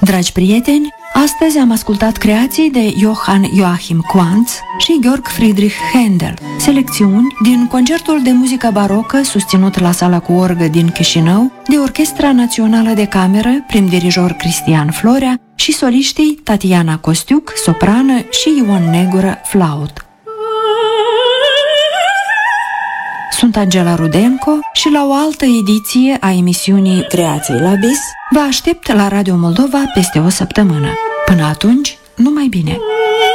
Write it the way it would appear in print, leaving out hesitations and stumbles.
Dragi prieteni, astăzi am ascultat creații de Johann Joachim Quantz și Georg Friedrich Händel, selecțiuni din concertul de muzică barocă susținut la Sala cu orgă din Chișinău de Orchestra Națională de Cameră, prim-dirijor Cristian Florea și soliștii Tatiana Costiuc, soprană și Ion Negură, flaut. Sunt Angela Rudenko și la o altă ediție a emisiunii Creații la Bis vă aștept la Radio Moldova peste o săptămână. Până atunci, numai bine!